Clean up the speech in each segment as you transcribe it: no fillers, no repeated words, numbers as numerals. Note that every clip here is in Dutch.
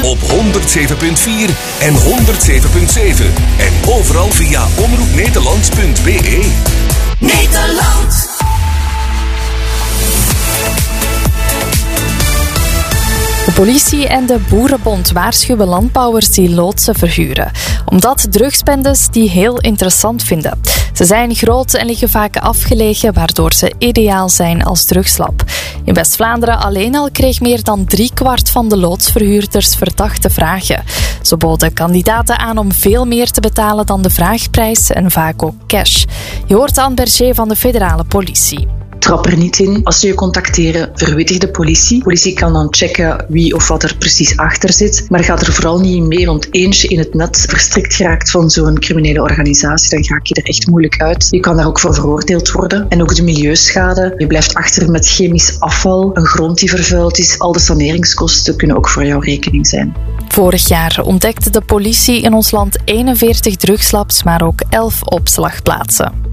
Op 107.4 en 107.7. En overal via omroepnederland.be. Nederland. De politie en de Boerenbond waarschuwen landbouwers die loodsen verhuren. Omdat drugsbendes die heel interessant vinden. Ze zijn groot en liggen vaak afgelegen, waardoor ze ideaal zijn als drugslab. In West-Vlaanderen alleen al kreeg meer dan 3/4 van de loodsverhuurders verdachte vragen. Ze boden kandidaten aan om veel meer te betalen dan de vraagprijs en vaak ook cash. Je hoort Anne Berger van de federale politie. Trap er niet in. Als ze je contacteren, verwittig de politie. De politie kan dan checken wie of wat er precies achter zit. Maar gaat er vooral niet mee, want eens je in het net verstrikt geraakt van zo'n criminele organisatie, dan raak je er echt moeilijk uit. Je kan daar ook voor veroordeeld worden. En ook de milieuschade. Je blijft achter met chemisch afval, een grond die vervuild is. Al de saneringskosten kunnen ook voor jouw rekening zijn. Vorig jaar ontdekte de politie in ons land 41 drugslabs, maar ook 11 opslagplaatsen.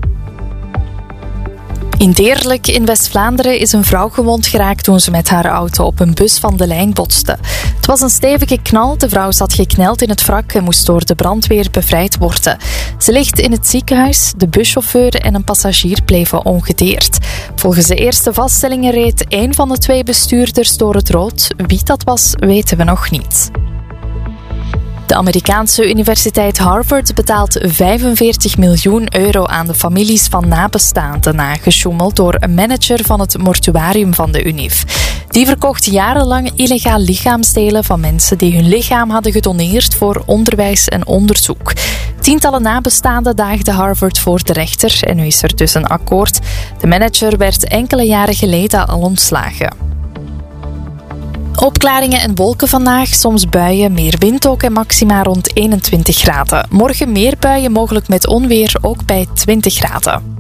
In Deerlijk in West-Vlaanderen is een vrouw gewond geraakt toen ze met haar auto op een bus van de lijn botste. Het was een stevige knal, de vrouw zat gekneld in het wrak en moest door de brandweer bevrijd worden. Ze ligt in het ziekenhuis, de buschauffeur en een passagier bleven ongedeerd. Volgens de eerste vaststellingen reed 1 van de 2 bestuurders door het rood. Wie dat was, weten we nog niet. De Amerikaanse universiteit Harvard betaalt €45 miljoen aan de families van nabestaanden nagesjoemeld door een manager van het mortuarium van de UNIF. Die verkocht jarenlang illegaal lichaamsdelen van mensen die hun lichaam hadden gedoneerd voor onderwijs en onderzoek. Tientallen nabestaanden daagden Harvard voor de rechter en nu is er dus een akkoord. De manager werd enkele jaren geleden al ontslagen. Opklaringen en wolken vandaag, soms buien, meer wind ook en maxima rond 21 graden. Morgen meer buien, mogelijk met onweer, ook bij 20 graden.